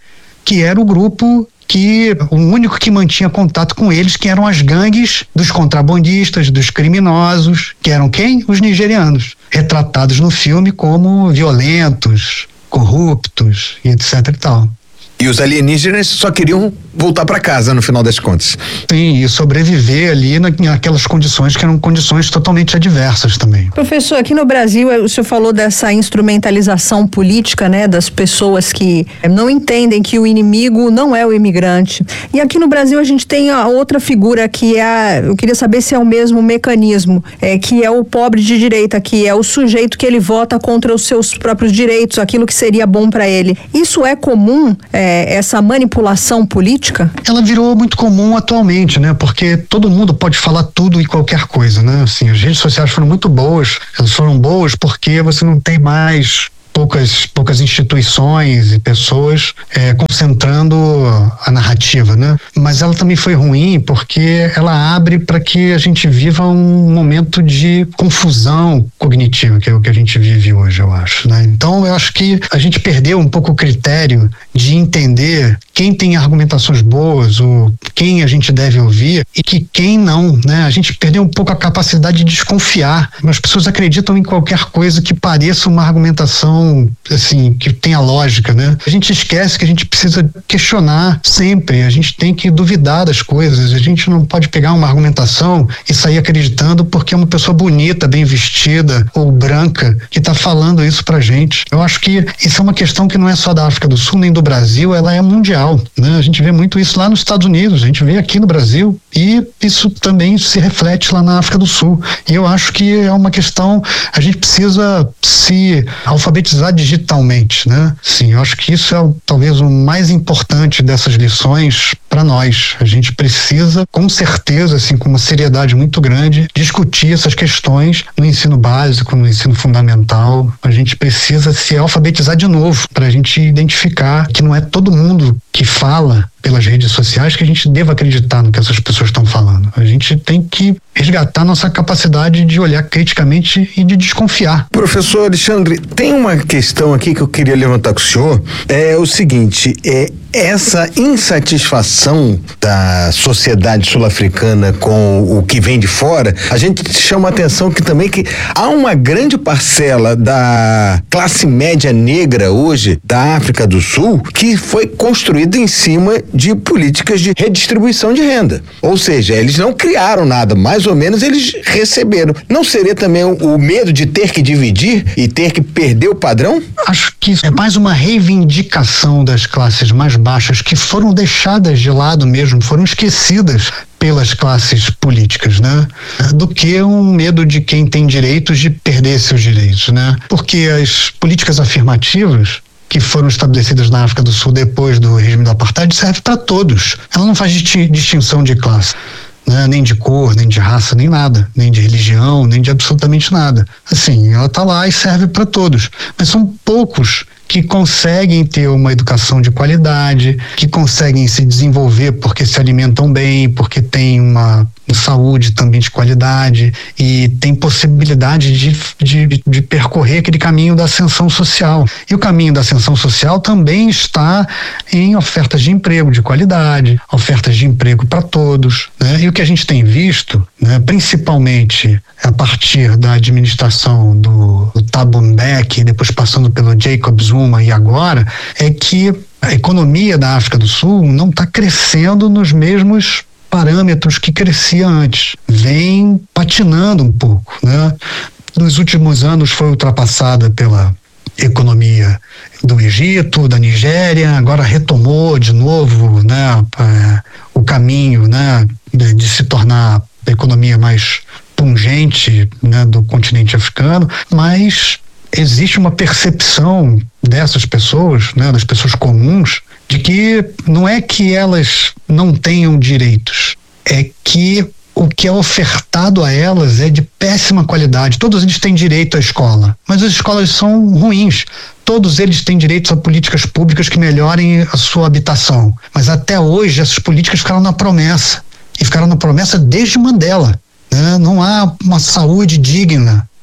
que era o grupo que o único que mantinha contato com eles, que eram as gangues dos contrabandistas, dos criminosos, que eram quem? Os nigerianos, retratados no filme como violentos, corruptos e etc e tal. E os alienígenas só queriam voltar para casa no final das contas. Sim, e sobreviver ali na, naquelas condições que eram condições totalmente adversas também. Professor, aqui no Brasil, o senhor falou dessa instrumentalização política, né, das pessoas que não entendem que o inimigo não é o imigrante. E aqui no Brasil a gente tem a outra figura que é, a, eu queria saber se é o mesmo mecanismo, é, que é o pobre de direita, que é o sujeito que ele vota contra os seus próprios direitos, aquilo que seria bom para ele. Isso é comum? É, essa manipulação política? Ela virou muito comum atualmente, né? Porque todo mundo pode falar tudo e qualquer coisa, né? Assim, as redes sociais foram muito boas. Elas foram boas porque você não tem mais poucas, poucas instituições e pessoas é, concentrando a narrativa, né? Mas ela também foi ruim porque ela abre para que a gente viva um momento de confusão cognitiva, que é o que a gente vive hoje, eu acho, né? Então, eu acho que a gente perdeu um pouco o critério de entender quem tem argumentações boas ou quem a gente deve ouvir e que quem não, né? A gente perdeu um pouco a capacidade de desconfiar. As pessoas acreditam em qualquer coisa que pareça uma argumentação assim, que tenha lógica, né? A gente esquece que a gente precisa questionar sempre, a gente tem que duvidar das coisas, a gente não pode pegar uma argumentação e sair acreditando porque é uma pessoa bonita, bem vestida ou branca que está falando isso pra gente. Eu acho que isso é uma questão que não é só da África do Sul nem do Brasil, ela é mundial, né? A gente vê muito isso lá nos Estados Unidos, a gente vê aqui no Brasil e isso também se reflete lá na África do Sul. E eu acho que é uma questão, a gente precisa se alfabetizar digitalmente, né? Sim, eu acho que isso é talvez o mais importante dessas lições para nós. A gente precisa, com certeza, assim, com uma seriedade muito grande, discutir essas questões no ensino básico, no ensino fundamental. A gente precisa se alfabetizar de novo para a gente identificar que não é todo mundo que fala pelas redes sociais que a gente deva acreditar no que essas pessoas estão falando. A gente tem que resgatar nossa capacidade de olhar criticamente e de desconfiar. Professor Alexandre, tem uma questão aqui que eu queria levantar com o senhor, é o seguinte, é essa insatisfação da sociedade sul-africana com o que vem de fora, a gente chama a atenção que também que há uma grande parcela da classe média negra hoje da África do Sul que foi construída em cima de políticas de redistribuição de renda. Ou seja, eles não criaram nada, mais ou menos eles receberam. Não seria também o, o medo de ter que dividir e ter que perder o padrão? Acho que isso é mais uma reivindicação das classes mais baixas que foram deixadas de lado mesmo, foram esquecidas pelas classes políticas, né? Do que um medo de quem tem direitos de perder seus direitos, né? Porque as políticas afirmativas que foram estabelecidas na África do Sul depois do regime do apartheid serve para todos. Ela não faz distinção de classe, né? Nem de cor, nem de raça, nem nada, nem de religião, nem de absolutamente nada. Assim, ela está lá e serve para todos. Mas são poucos que conseguem ter uma educação de qualidade, que conseguem se desenvolver porque se alimentam bem, porque têm uma saúde também de qualidade e tem possibilidade de, de, de percorrer aquele caminho da ascensão social. E o caminho da ascensão social também está em ofertas de emprego de qualidade, ofertas de emprego para todos, né? E o que a gente tem visto, né, principalmente a partir da administração do, do Thabo Mbeki, depois passando pelo Jacob Zuma e agora, é que a economia da África do Sul não está crescendo nos mesmos parâmetros que crescia antes. Vem patinando um pouco, né? Nos últimos anos foi ultrapassada pela economia do Egito, da Nigéria, agora retomou de novo, né, é, o caminho, né, de, de se tornar a economia mais pungente, né, do continente africano, mas existe uma percepção dessas pessoas, né, das pessoas comuns, de que não é que elas não tenham direitos, é que o que é ofertado a elas é de péssima qualidade. Todos eles têm direito à escola, mas as escolas são ruins. Todos eles têm direito a políticas públicas que melhorem a sua habitação. Mas até hoje essas políticas ficaram na promessa. E ficaram na promessa desde Mandela. Né? Não há uma saúde digna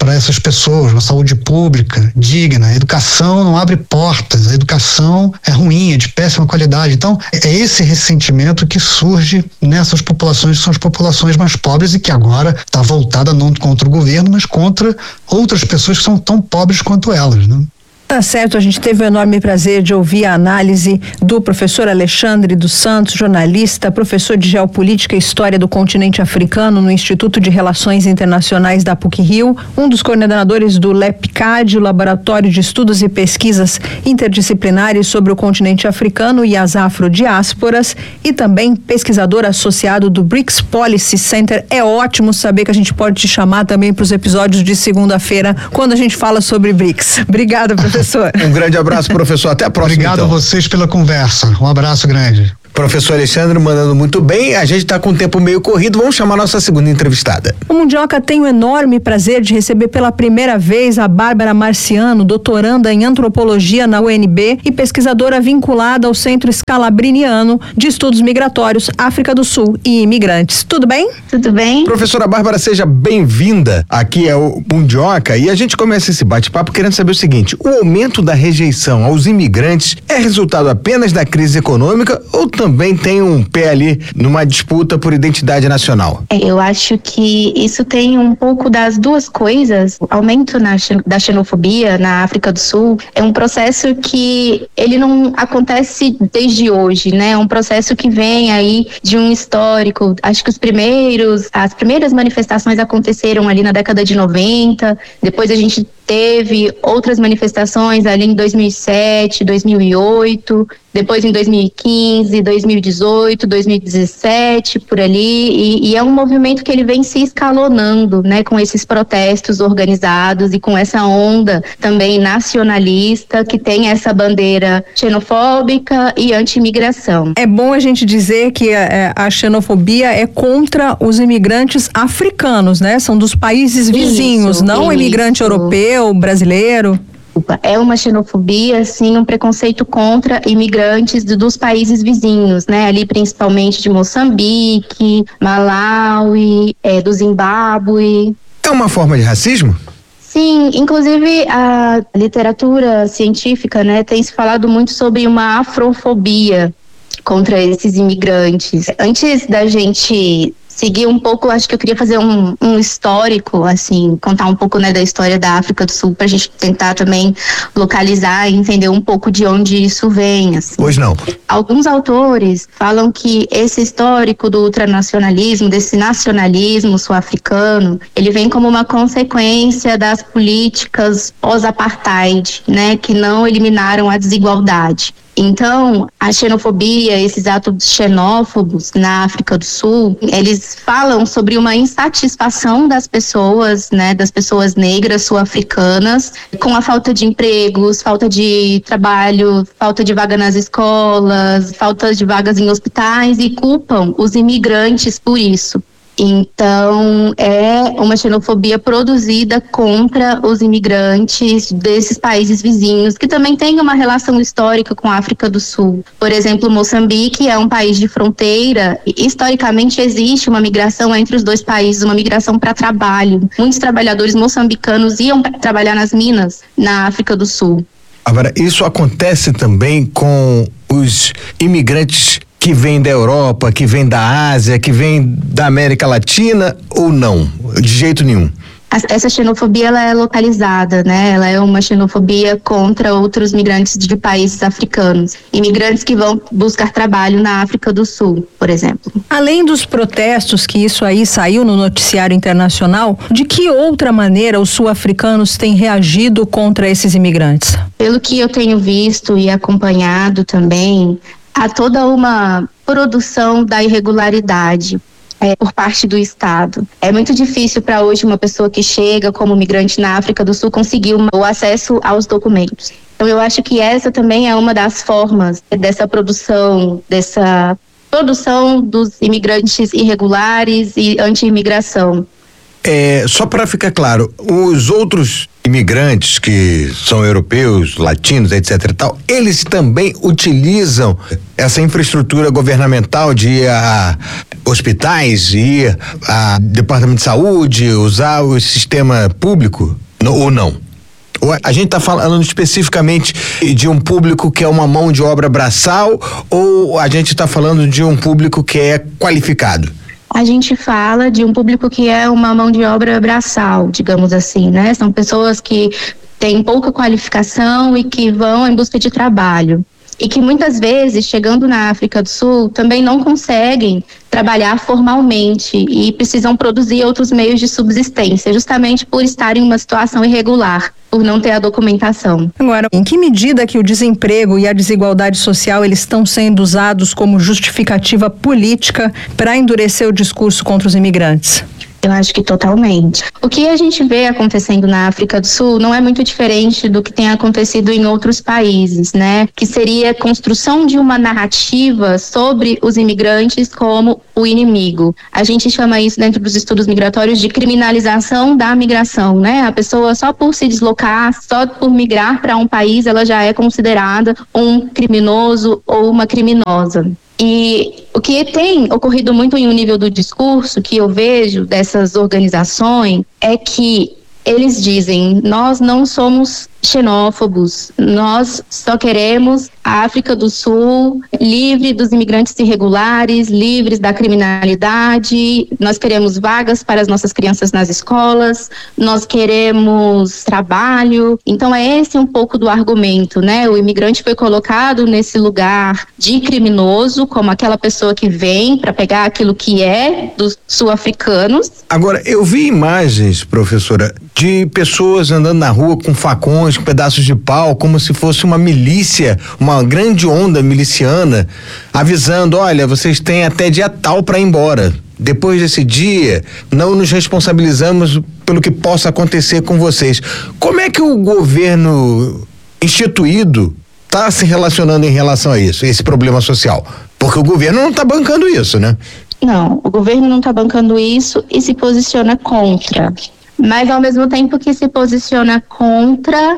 para essas pessoas, uma saúde pública digna. A educação não abre portas, a educação é ruim, é de péssima qualidade. Então, é esse ressentimento que surge nessas populações, que são as populações mais pobres e que agora está voltada não contra o governo, mas contra outras pessoas que são tão pobres quanto elas, né? Tá certo, a gente teve o enorme prazer de ouvir a análise do professor Alexandre dos Santos, jornalista, professor de Geopolítica e História do Continente Africano no Instituto de Relações Internacionais da PUC-Rio, um dos coordenadores do LEPCAD, o Laboratório de Estudos e Pesquisas Interdisciplinares sobre o Continente Africano e as Afrodiásporas, e também pesquisador associado do BRICS Policy Center. É ótimo saber que a gente pode te chamar também para os episódios de segunda-feira, quando a gente fala sobre BRICS. Obrigada, professor. Um grande abraço, professor. Até a próxima. Obrigado então. a vocês pela conversa. Um abraço grande. Professor Alexandre mandando muito bem, a gente está com o tempo meio corrido, vamos chamar a nossa segunda entrevistada. O Mundioca tem o enorme prazer de receber pela primeira vez a Bárbara Marciano, doutoranda em antropologia na U N B e pesquisadora vinculada ao Centro Scalabriniano de Estudos Migratórios, África do Sul e Imigrantes. Tudo bem? Tudo bem. Professora Bárbara, seja bem-vinda. Aqui é o Mundioca e a gente começa esse bate-papo querendo saber o seguinte: o aumento da rejeição aos imigrantes é resultado apenas da crise econômica ou também tem um pé ali numa disputa por identidade nacional? Eu acho que isso tem um pouco das duas coisas. O aumento na, da xenofobia na África do Sul é um processo que ele não acontece desde hoje, né? É um processo que vem aí de um histórico. Acho que os primeiros, as primeiras manifestações aconteceram ali na década de noventa, depois a gente teve outras manifestações ali em dois mil e sete, dois mil e oito, depois em dois mil e quinze, dois mil e dezoito, dois mil e dezessete, por ali, e, e é um movimento que ele vem se escalonando, né, com esses protestos organizados e com essa onda também nacionalista que tem essa bandeira xenofóbica e anti-imigração. É bom a gente dizer que a, a xenofobia é contra os imigrantes africanos, né? São dos países vizinhos, isso, não o imigrante europeu, brasileiro. É uma xenofobia, sim, um preconceito contra imigrantes do, dos países vizinhos, né? Ali principalmente de Moçambique, Malawi, é, do Zimbábue. É uma forma de racismo? Sim, inclusive a literatura científica, né, tem se falado muito sobre uma afrofobia contra esses imigrantes. Antes da gente seguir um pouco, acho que eu queria fazer um, um histórico, assim, contar um pouco, né, da história da África do Sul, pra gente tentar também localizar e entender um pouco de onde isso vem, assim. Pois não. Alguns autores falam que esse histórico do ultranacionalismo, desse nacionalismo sul-africano, ele vem como uma consequência das políticas pós-apartheid, né, que não eliminaram a desigualdade. Então, a xenofobia, esses atos xenófobos na África do Sul, eles falam sobre uma insatisfação das pessoas, né, das pessoas negras sul-africanas, com a falta de empregos, falta de trabalho, falta de vaga nas escolas, falta de vagas em hospitais, e culpam os imigrantes por isso. Então, é uma xenofobia produzida contra os imigrantes desses países vizinhos, que também tem uma relação histórica com a África do Sul. Por exemplo, Moçambique é um país de fronteira e, historicamente, existe uma migração entre os dois países, uma migração para trabalho. Muitos trabalhadores moçambicanos iam trabalhar nas minas na África do Sul. Agora, isso acontece também com os imigrantes que vem da Europa, que vem da Ásia, que vem da América Latina, ou não? De jeito nenhum? Essa xenofobia, ela é localizada, né? Ela é uma xenofobia contra outros migrantes de países africanos. Imigrantes que vão buscar trabalho na África do Sul, por exemplo. Além dos protestos, que isso aí saiu no noticiário internacional, de que outra maneira os sul-africanos têm reagido contra esses imigrantes? Pelo que eu tenho visto e acompanhado também, há toda uma produção da irregularidade é, por parte do Estado. É muito difícil para hoje uma pessoa que chega como migrante na África do Sul conseguir uma, o acesso aos documentos. Então eu acho que essa também é uma das formas dessa produção, dessa produção dos imigrantes irregulares e anti-imigração. É, só para ficar claro, os outros imigrantes que são europeus, latinos, etc e tal, eles também utilizam essa infraestrutura governamental de ir a hospitais, ir a departamento de saúde, usar o sistema público, ou não? A gente está falando especificamente de um público que é uma mão de obra braçal, ou a gente está falando de um público que é qualificado? A gente fala de um público que é uma mão de obra braçal, digamos assim, né? São pessoas que têm pouca qualificação e que vão em busca de trabalho. E que muitas vezes, chegando na África do Sul, também não conseguem trabalhar formalmente e precisam produzir outros meios de subsistência, justamente por estarem em uma situação irregular, por não ter a documentação. Agora, em que medida que o desemprego e a desigualdade social eles estão sendo usados como justificativa política para endurecer o discurso contra os imigrantes? Eu acho que totalmente. O que a gente vê acontecendo na África do Sul não é muito diferente do que tem acontecido em outros países, né? Que seria a construção de uma narrativa sobre os imigrantes como o inimigo. A gente chama isso dentro dos estudos migratórios de criminalização da migração, né? A pessoa só por se deslocar, só por migrar para um país, ela já é considerada um criminoso ou uma criminosa. E o que tem ocorrido muito em um nível do discurso que eu vejo dessas organizações é que eles dizem: nós não somos xenófobos, nós só queremos a África do Sul livre dos imigrantes irregulares, livres da criminalidade, nós queremos vagas para as nossas crianças nas escolas, nós queremos trabalho. Então é esse um pouco do argumento, né? O imigrante foi colocado nesse lugar de criminoso, como aquela pessoa que vem para pegar aquilo que é dos sul-africanos. Agora, eu vi imagens, professora, de pessoas andando na rua com facões, com pedaços de pau, como se fosse uma milícia, uma grande onda miliciana, avisando: olha, vocês têm até dia tal para ir embora. Depois desse dia, não nos responsabilizamos pelo que possa acontecer com vocês. Como é que o governo instituído está se relacionando em relação a isso, esse problema social? Porque o governo não está bancando isso, né? Não, o governo não está bancando isso e se posiciona contra. Mas, ao mesmo tempo que se posiciona contra,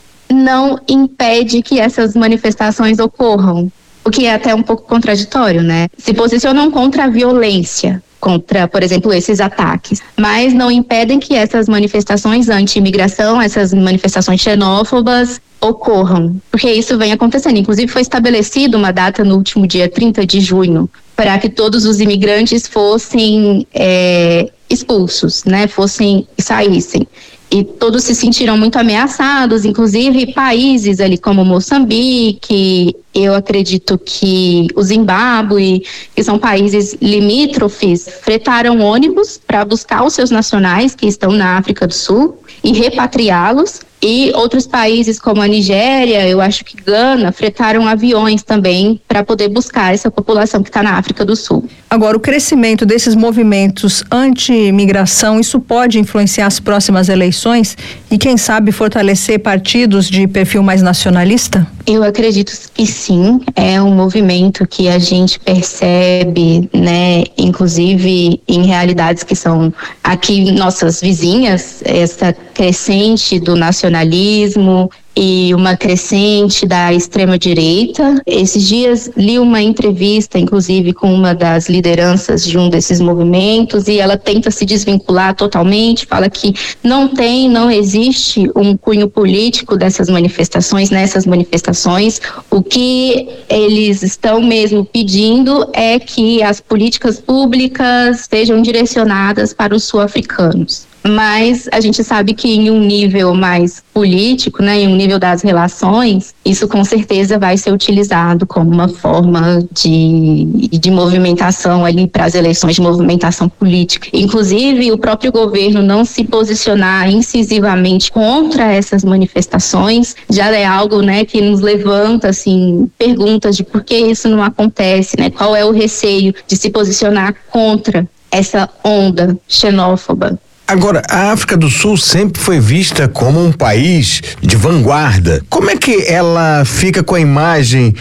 não impede que essas manifestações ocorram. O que é até um pouco contraditório, né? Se posicionam contra a violência, contra, por exemplo, esses ataques, mas não impedem que essas manifestações anti-imigração, essas manifestações xenófobas ocorram, porque isso vem acontecendo. Inclusive, foi estabelecida uma data no último dia trinta de junho para que todos os imigrantes fossem é, expulsos, né, fossem saíssem. E todos se sentiram muito ameaçados, inclusive países ali como Moçambique, eu acredito que o Zimbábue, que são países limítrofes, fretaram ônibus para buscar os seus nacionais que estão na África do Sul e repatriá-los. E outros países como a Nigéria, eu acho que Gana, fretaram aviões também para poder buscar essa população que está na África do Sul. Agora, o crescimento desses movimentos anti-imigração, isso pode influenciar as próximas eleições e, quem sabe, fortalecer partidos de perfil mais nacionalista? Eu acredito que sim, é um movimento que a gente percebe, né, inclusive em realidades que são aqui nossas vizinhas, essa crescente do nacionalismo e uma crescente da extrema-direita. Esses dias li uma entrevista, inclusive, com uma das lideranças de um desses movimentos, e ela tenta se desvincular totalmente, fala que não tem, não existe um cunho político dessas manifestações, nessas manifestações. O que eles estão mesmo pedindo é que as políticas públicas sejam direcionadas para os sul-africanos. Mas a gente sabe que em um nível mais político, né, em um nível das relações, isso com certeza vai ser utilizado como uma forma de, de movimentação ali para as eleições, de movimentação política. Inclusive, o próprio governo não se posicionar incisivamente contra essas manifestações já é algo, né, que nos levanta assim, perguntas de por que isso não acontece, né? Qual é o receio de se posicionar contra essa onda xenófoba? Agora, a África do Sul sempre foi vista como um país de vanguarda. Como é que ela fica com a imagem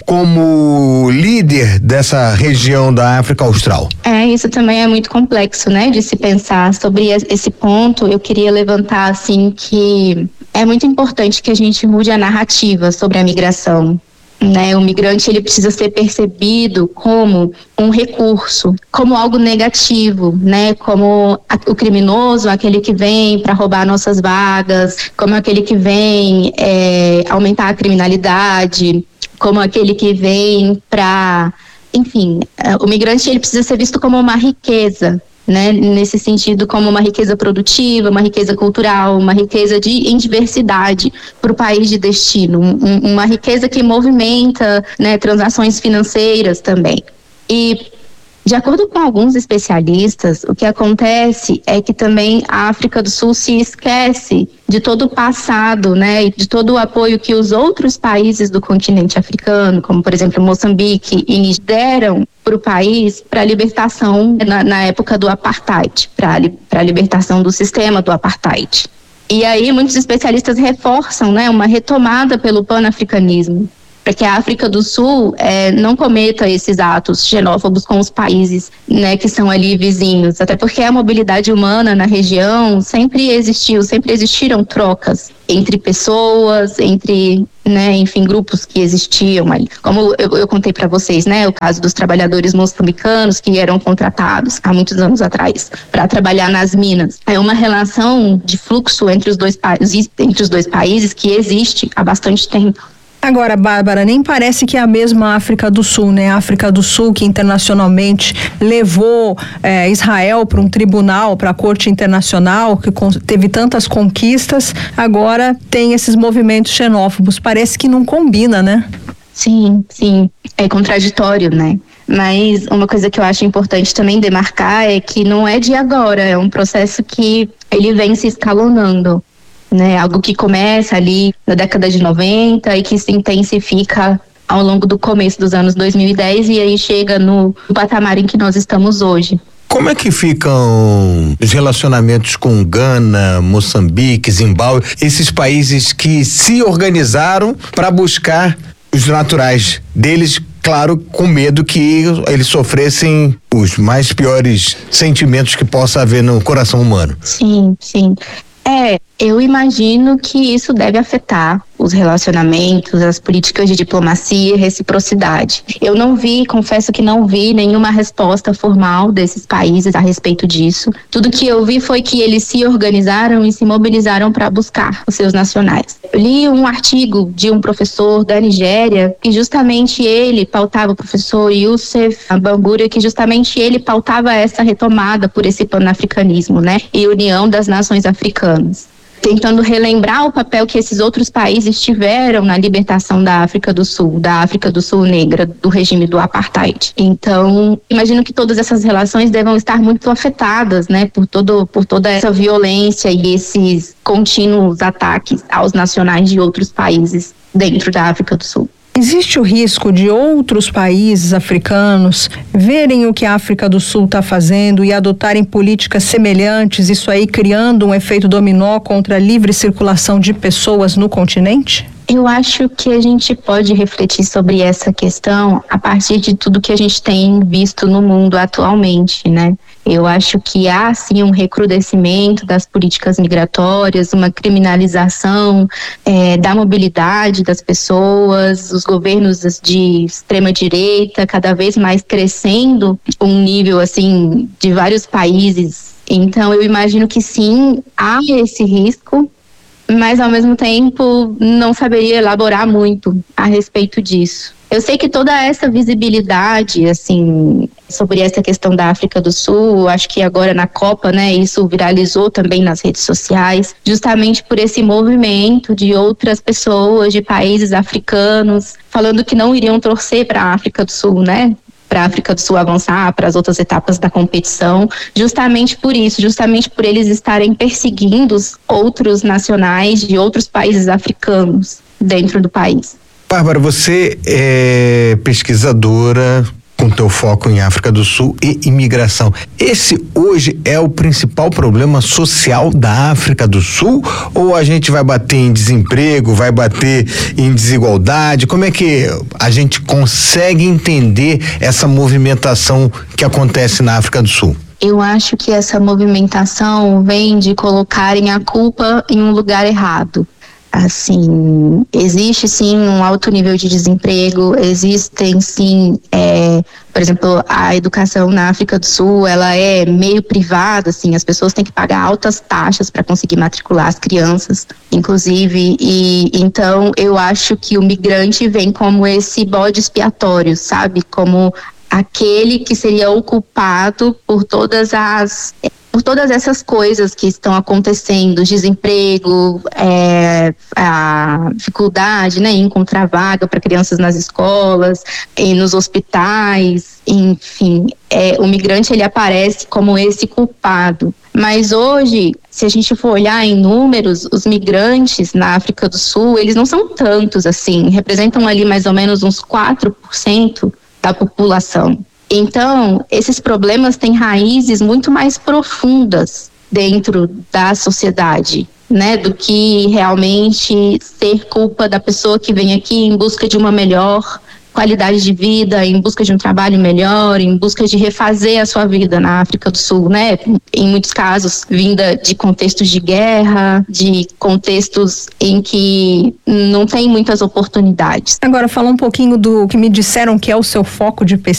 como líder dessa região da África Austral? É, isso também é muito complexo, né, de se pensar sobre esse ponto. Eu queria levantar, assim, que é muito importante que a gente mude a narrativa sobre a migração. Né, o migrante ele precisa ser percebido como um recurso, como algo negativo, né, como a, o criminoso, aquele que vem para roubar nossas vagas, como aquele que vem é, aumentar a criminalidade, como aquele que vem para, enfim, o migrante ele precisa ser visto como uma riqueza. Né, nesse sentido, como uma riqueza produtiva, uma riqueza cultural, uma riqueza de, em diversidade para o país de destino, um, uma riqueza que movimenta, né, transações financeiras também. E, de acordo com alguns especialistas, o que acontece é que também a África do Sul se esquece de todo o passado, né, e de todo o apoio que os outros países do continente africano, como por exemplo Moçambique e Níger, deram para o país para a libertação na, na época do apartheid, para a libertação do sistema do apartheid. E aí muitos especialistas reforçam, né, uma retomada pelo panafricanismo, para que a África do Sul é, não cometa esses atos xenófobos com os países, né, que são ali vizinhos, até porque a mobilidade humana na região sempre existiu, sempre existiram trocas entre pessoas, entre, né, enfim, grupos que existiam ali. Como eu, eu contei para vocês, né, o caso dos trabalhadores moçambicanos que eram contratados há muitos anos atrás para trabalhar nas minas. É uma relação de fluxo entre os dois, pa- entre os dois países que existe há bastante tempo. Agora, Bárbara, nem parece que é a mesma África do Sul, né? A África do Sul que internacionalmente levou eh, Israel para um tribunal, para a Corte Internacional, que con- teve tantas conquistas, agora tem esses movimentos xenófobos. Parece que não combina, né? Sim, sim. É contraditório, né? Mas uma coisa que eu acho importante também demarcar é que não é de agora, é um processo que ele vem se escalonando. Né, algo que começa ali na década de noventa e que se intensifica ao longo do começo dos anos dois mil e dez e aí chega no patamar em que nós estamos hoje. Como é que ficam os relacionamentos com Gana, Moçambique, Zimbábue, esses países que se organizaram para buscar os naturais deles, claro, com medo que eles sofressem os mais piores sentimentos que possa haver no coração humano? Sim, sim. É, eu imagino que isso deve afetar os relacionamentos, as políticas de diplomacia e reciprocidade. Eu não vi, confesso que não vi nenhuma resposta formal desses países a respeito disso. Tudo que eu vi foi que eles se organizaram e se mobilizaram para buscar os seus nacionais. Eu li um artigo de um professor da Nigéria que justamente ele pautava, o professor Youssef Bangura, que justamente ele pautava essa retomada por esse panafricanismo, né? E união das nações africanas, tentando relembrar o papel que esses outros países tiveram na libertação da África do Sul, da África do Sul negra, do regime do apartheid. Então, imagino que todas essas relações devam estar muito afetadas, né, por, todo, por toda essa violência e esses contínuos ataques aos nacionais de outros países dentro da África do Sul. Existe o risco de outros países africanos verem o que a África do Sul está fazendo e adotarem políticas semelhantes, isso aí criando um efeito dominó contra a livre circulação de pessoas no continente? Eu acho que a gente pode refletir sobre essa questão a partir de tudo que a gente tem visto no mundo atualmente, né? Eu acho que há, sim, um recrudescimento das políticas migratórias, uma criminalização é, da mobilidade das pessoas, os governos de extrema-direita cada vez mais crescendo um nível, assim, de vários países. Então, eu imagino que, sim, há esse risco, mas ao mesmo tempo não saberia elaborar muito a respeito disso. Eu sei que toda essa visibilidade, assim, sobre essa questão da África do Sul, acho que agora na Copa, né, isso viralizou também nas redes sociais, justamente por esse movimento de outras pessoas, de países africanos, falando que não iriam torcer para a África do Sul, né? Para a África do Sul avançar para as outras etapas da competição, justamente por isso, justamente por eles estarem perseguindo outros nacionais de outros países africanos dentro do país. Bárbara, você é pesquisadora com teu foco em África do Sul e imigração. Esse hoje é o principal problema social da África do Sul? Ou a gente vai bater em desemprego, vai bater em desigualdade? Como é que a gente consegue entender essa movimentação que acontece na África do Sul? Eu acho que essa movimentação vem de colocarem a culpa em um lugar errado. Assim, existe sim um alto nível de desemprego, existem sim, é, por exemplo, a educação na África do Sul, ela é meio privada, assim, as pessoas têm que pagar altas taxas para conseguir matricular as crianças, inclusive, e então eu acho que o migrante vem como esse bode expiatório, sabe, como aquele que seria o culpado por todas as por todas essas coisas que estão acontecendo, desemprego, é, a dificuldade, né, em encontrar vaga para crianças nas escolas, e nos hospitais, enfim, é, o migrante ele aparece como esse culpado. Mas hoje, se a gente for olhar em números, os migrantes na África do Sul, eles não são tantos assim, representam ali mais ou menos uns quatro por cento da população. Então, esses problemas têm raízes muito mais profundas dentro da sociedade, né, do que realmente ser culpa da pessoa que vem aqui em busca de uma melhor qualidade de vida, em busca de um trabalho melhor, em busca de refazer a sua vida na África do Sul, né? Em muitos casos, vinda de contextos de guerra, de contextos em que não tem muitas oportunidades. Agora, falar um pouquinho do que me disseram que é o seu foco de pesquisa.